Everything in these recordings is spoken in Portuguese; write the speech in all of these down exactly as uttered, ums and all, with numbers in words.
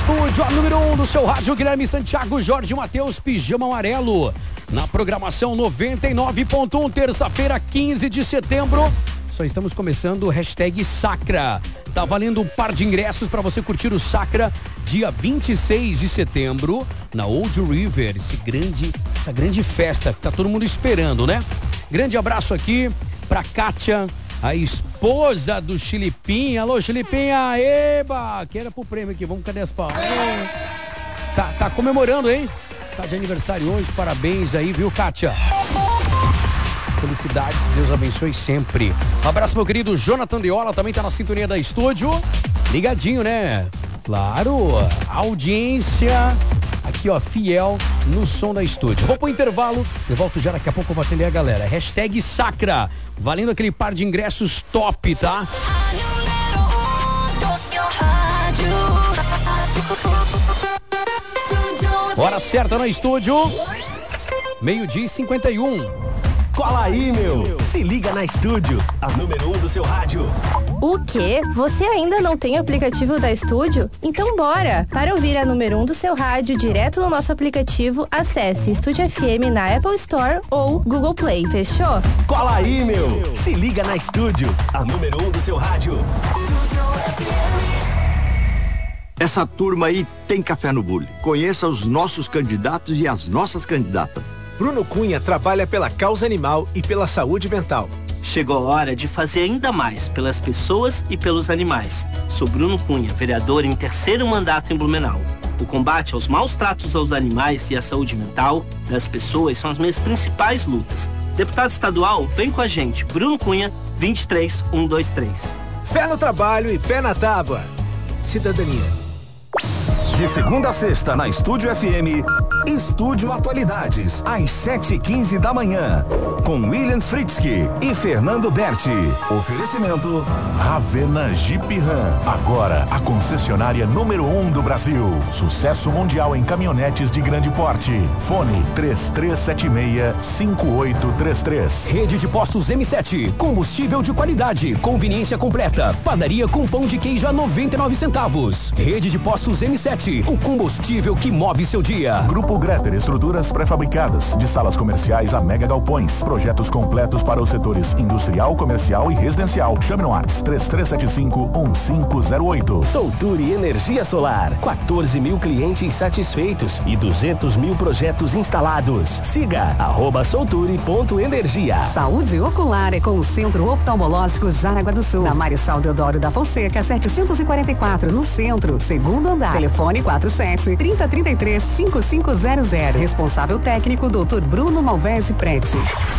estúdio, a número um do seu rádio, Guilherme Santiago, Jorge Matheus, Pijama Amarelo. Na programação noventa e nove ponto um, terça-feira, quinze de setembro. Só estamos começando o hashtag Sacra. Tá valendo um par de ingressos para você curtir o Sacra dia vinte e seis de setembro na Old River. Esse grande, essa grande festa que tá todo mundo esperando, né? Grande abraço aqui pra Kátia, a esposa do Chilipinha. Alô, Chilipinha, eba! Que era pro prêmio aqui, vamos, cadê as palmas? Tá, tá comemorando, hein? Tá de aniversário hoje, parabéns aí, viu, Kátia? Felicidades, Deus abençoe sempre. Um abraço, meu querido Jonathan Deola, também tá na sintonia da estúdio. Ligadinho, né? Claro, audiência aqui, ó, fiel no som da estúdio. Vou pro intervalo, eu volto já daqui a pouco, eu vou atender a galera. Hashtag Sacra, valendo aquele par de ingressos top, tá? Hora certa no estúdio, meio-dia e cinquenta e um. Cola aí, meu! Se liga na estúdio, a número um do seu rádio. O quê? Você ainda não tem o aplicativo da Estúdio? Então bora! Para ouvir a número um do seu rádio direto no nosso aplicativo, acesse Estúdio F M na Apple Store ou Google Play, fechou? Cola aí, meu! Se liga na estúdio, a número um do seu rádio. Essa turma aí tem café no bule. Conheça os nossos candidatos e as nossas candidatas. Bruno Cunha trabalha pela causa animal e pela saúde mental. Chegou a hora de fazer ainda mais pelas pessoas e pelos animais. Sou Bruno Cunha, vereador em terceiro mandato em Blumenau. O combate aos maus tratos aos animais e a saúde mental das pessoas são as minhas principais lutas. Deputado estadual, vem com a gente. Bruno Cunha, vinte e três mil cento e vinte e três. Fé no trabalho e pé na tábua. Cidadania. De segunda a sexta, na Estúdio F M, Estúdio Atualidades, às sete e quinze da manhã, com William Fritzky e Fernando Berti. Oferecimento Ravena Jeep Ram, agora a concessionária número um do Brasil. Sucesso mundial em caminhonetes de grande porte. Fone três três sete seis, cinco oito três três. Rede de postos M sete, combustível de qualidade, conveniência completa, padaria com pão de queijo a noventa e nove centavos. Rede de postos M sete, o combustível que move seu dia. Grupo Greter, estruturas pré-fabricadas, de salas comerciais a mega galpões. Projetos completos para os setores industrial, comercial e residencial. Chame no WhatsApp três três sete cinco, um cinco zero oito. Solturi Energia Solar, quatorze mil clientes satisfeitos e duzentos mil projetos instalados. Siga arroba solturi.energia. Saúde ocular é com o Centro Oftalmológico Jaraguá do Sul, na Marechal Deodoro da Fonseca, setecentos e quarenta e quatro, no centro, segundo andar. Telefone quatro sete, três zero três três, cinco cinco zero zero. Responsável técnico, doutor Bruno Malvese Prete.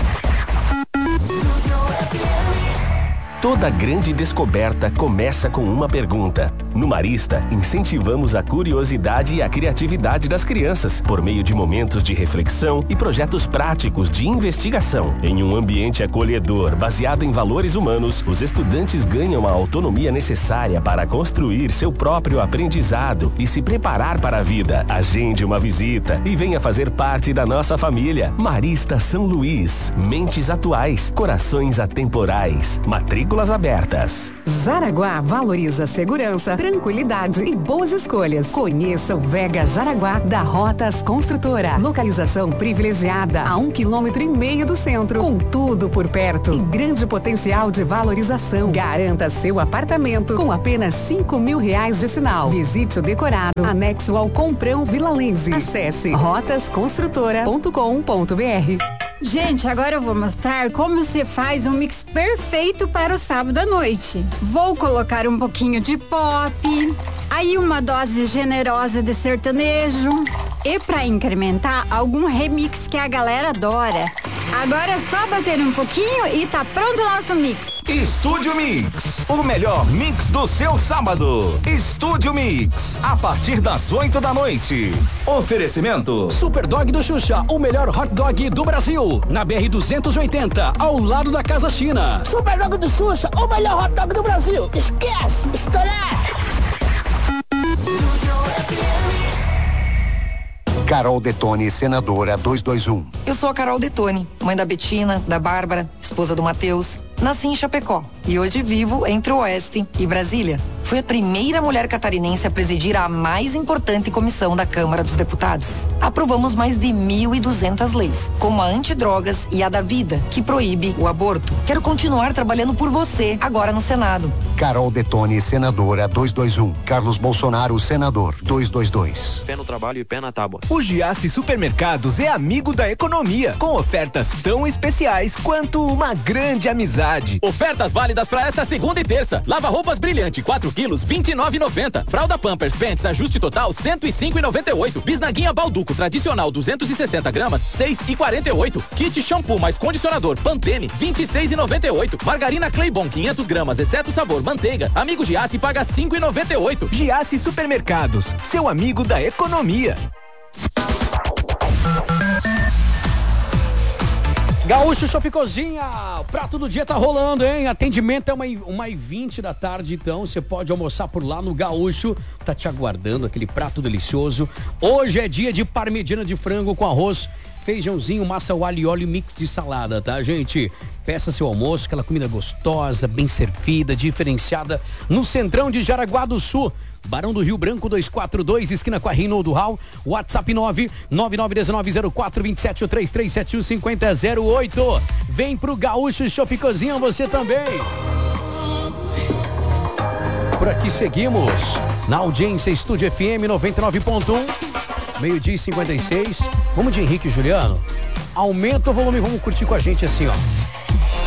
Toda grande descoberta começa com uma pergunta. No Marista, incentivamos a curiosidade e a criatividade das crianças por meio de momentos de reflexão e projetos práticos de investigação. Em um ambiente acolhedor, baseado em valores humanos, os estudantes ganham a autonomia necessária para construir seu próprio aprendizado e se preparar para a vida. Agende uma visita e venha fazer parte da nossa família. Marista São Luís. Mentes atuais, corações atemporais. Matrícula abertas. Jaraguá valoriza segurança, tranquilidade e boas escolhas. Conheça o Vega Jaraguá da Rotas Construtora. Localização privilegiada a um quilômetro e meio do centro, com tudo por perto e grande potencial de valorização. Garanta seu apartamento com apenas cinco mil reais de sinal. Visite o decorado anexo ao Comprão Vila Lense. Acesse rotas construtora ponto com ponto b r. Gente, agora eu vou mostrar como você faz um mix perfeito para o sábado à noite. Vou colocar um pouquinho de pop, aí uma dose generosa de sertanejo e para incrementar, algum remix que a galera adora. Agora é só bater um pouquinho e tá pronto o nosso mix. Estúdio Mix, o melhor mix do seu sábado. Estúdio Mix, a partir das oito da noite. Oferecimento Super Dog do Xuxa, o melhor hot dog do Brasil. Na B R duzentos e oitenta, ao lado da Casa China. Super Dog do Xuxa, o melhor hot dog do Brasil. Esquece, estourar. Carol Detone, senadora duzentos e vinte e um. Eu sou a Carol Detone, mãe da Betina, da Bárbara, esposa do Matheus. Nasci em Chapecó e hoje vivo entre o Oeste e Brasília. Fui a primeira mulher catarinense a presidir a mais importante comissão da Câmara dos Deputados. Aprovamos mais de mil e duzentas leis, como a antidrogas e a da vida, que proíbe o aborto. Quero continuar trabalhando por você, agora no Senado. Carol Detoni, senadora duzentos e vinte e um. Carlos Bolsonaro, senador duzentos e vinte e dois. Pé no trabalho e pé na tábua. O Giasse Supermercados é amigo da economia, com ofertas tão especiais quanto uma grande amizade. Ofertas válidas para esta segunda e terça. Lava roupas brilhante, quatro quilos, vinte e nove reais e noventa centavos. Fralda Pampers Pants ajuste total, cento e cinco reais e noventa e oito centavos. Bisnaguinha Balduco tradicional, duzentos e sessenta gramas, seis reais e quarenta e oito centavos. Kit shampoo mais condicionador Pantene, vinte e seis reais e noventa e oito centavos. Margarina Claybon quinhentas gramas, exceto sabor manteiga. Amigo Giasse paga cinco reais e noventa e oito centavos. Giasse Supermercados, seu amigo da economia. Gaúcho Shopping Cozinha, o prato do dia tá rolando, hein? Atendimento é uma, uma e vinte da tarde, então você pode almoçar por lá no Gaúcho, tá te aguardando aquele prato delicioso. Hoje é dia de parmegiana de frango com arroz, feijãozinho, massa ao alho e óleo e mix de salada, tá, gente? Peça seu almoço, aquela comida gostosa, bem servida, diferenciada, no Centrão de Jaraguá do Sul. Barão do Rio Branco duzentos e quarenta e dois, esquina com a Reinaldo Hall. WhatsApp nove nove nove um nove zero quatro dois sete ou três três sete um cinco zero zero oito. Vem pro Gaúcho Shopping Cozinha você também. Por aqui seguimos na audiência Estúdio F M noventa e nove ponto um, meio-dia e cinquenta e seis. Vamos de Henrique e Juliano. Aumenta o volume, vamos curtir com a gente assim, ó.